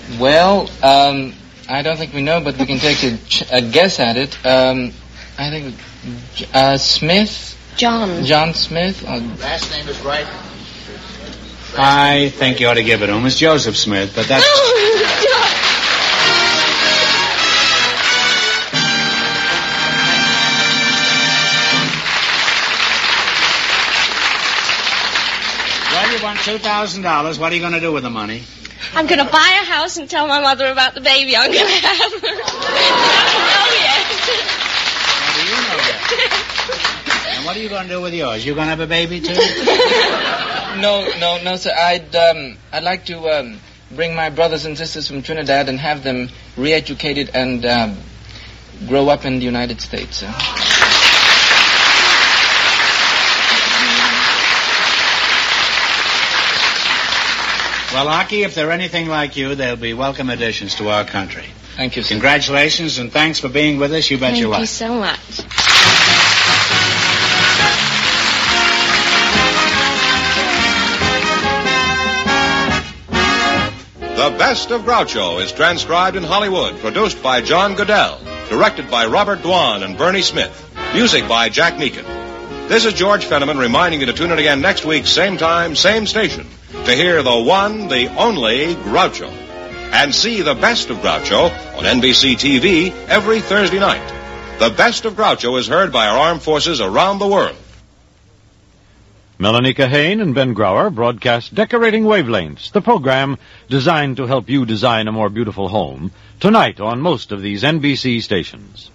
Well, I don't think we know, but we can take a guess at it. I think Smith? John Smith? Last name is right. I think you ought to give it to him. It's Joseph Smith, but that's... Well, you want $2,000. What are you going to do with the money? I'm going to buy a house and tell my mother about the baby I'm going to have. I How do you know that? And what are you going to do with yours? You going to have a baby, too? No, sir. I'd like to bring my brothers and sisters from Trinidad and have them re-educated and grow up in the United States, sir. Well, Aki, if they're anything like you, they'll be welcome additions to our country. Thank you, sir. Congratulations, and thanks for being with us. You bet your life. Thank you so much. The Best of Groucho is transcribed in Hollywood, produced by John Goodell, directed by Robert Dwan and Bernie Smith, music by Jack Meakin. This is George Fenneman reminding you to tune in again next week, same time, same station, to hear the one, the only Groucho. And see The Best of Groucho on NBC TV every Thursday night. The Best of Groucho is heard by our armed forces around the world. Melanie Kahane and Ben Grauer broadcast Decorating Wavelengths, the program designed to help you design a more beautiful home, tonight on most of these NBC stations.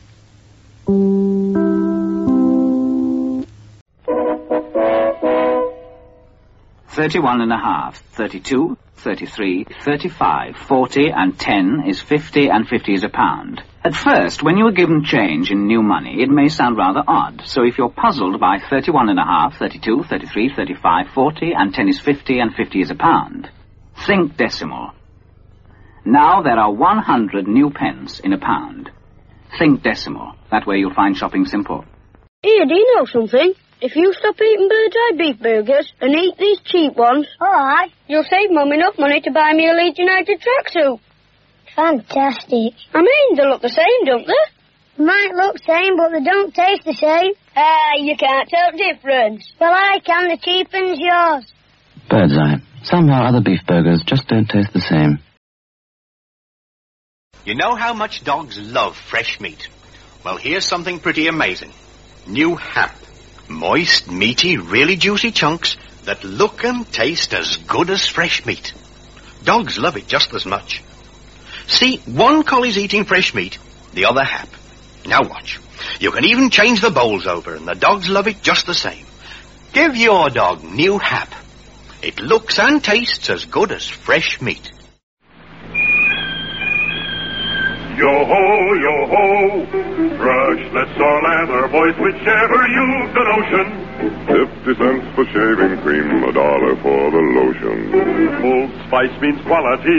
31 and a half, 32, 33, 35, 40, and 10 is 50, and 50 is a pound. At first, when you are given change in new money, it may sound rather odd. So if you're puzzled by 31 and a half, 32, 33, 35, 40, and 10 is 50, and 50 is a pound, think decimal. Now there are 100 new pence in a pound. Think decimal. That way you'll find shopping simple. Here, do you know something? If you stop eating bird-eye beef burgers and eat these cheap ones, alright, you'll save Mum enough money to buy me a Leeds United tracksuit. Fantastic. I mean, they look the same, don't they? Might look same, but they don't taste the same. You can't tell the difference. Well, I can. The cheap one's yours. Birdseye. Somehow other beef burgers just don't taste the same. You know how much dogs love fresh meat? Well, here's something pretty amazing. New Hap. Moist, meaty, really juicy chunks that look and taste as good as fresh meat. Dogs love it just as much. See, one collie's eating fresh meat, the other Hap. Now watch. You can even change the bowls over, and the dogs love it just the same. Give your dog New Hap. It looks and tastes as good as fresh meat. Yo-ho, yo-ho, brushless or lather, boys, whichever you've the notion. 50 cents for shaving cream, $1 for the lotion. Old Spice means quality.